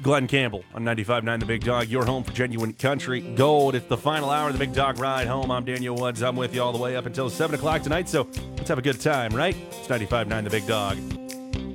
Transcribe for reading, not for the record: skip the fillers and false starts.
Glenn Campbell on 95.9 The Big Dog, your home for genuine country gold. It's the final hour of the Big Dog Ride Home. I'm Daniel Woods. I'm with you all the way up until 7 o'clock tonight, so let's have a good time, right? It's 95.9 The Big Dog.